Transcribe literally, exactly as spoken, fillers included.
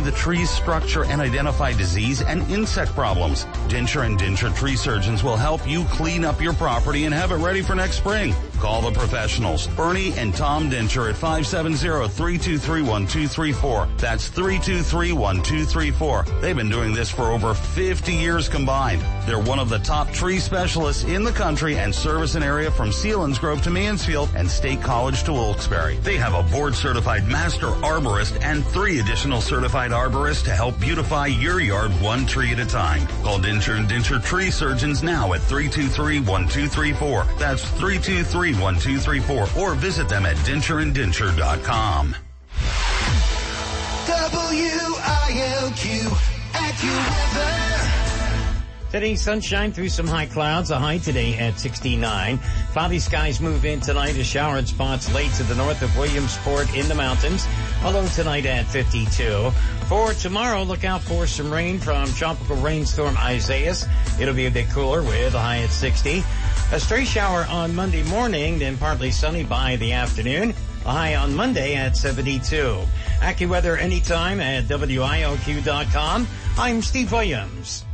the tree's structure and identify disease and insect problems. Dincher and Dincher Tree Surgeons will help you clean up your property and have it ready for next spring. Call the professionals, Bernie and Tom Dincher at five seven zero, three two three, one two three four. That's three two three, one two three four. They've been doing this for over fifty years combined. They're one of the top tree specialists in the country and service an area from Selinsgrove to Mansfield and State College to Wilkes-Barre. They have a board-certified master arborist and three additional certified arborists to help beautify your yard one tree at a time. Call Dincher and Dincher Tree Surgeons now at three two three, one two three four. That's three two three, one two three four. Or visit them at dincher and dincher dot com. W I L Q AccuWeather. Today, sunshine through some high clouds. A high today at sixty-nine. Cloudy skies move in tonight. A shower in spots late to the north of Williamsport in the mountains. A low tonight at fifty-two. For tomorrow, look out for some rain from tropical rainstorm Isaias. It'll be a bit cooler with a high at sixty. A stray shower on Monday morning, then partly sunny by the afternoon. A high on Monday at seventy-two. AccuWeather anytime at W I L Q dot com. I'm Steve Williams.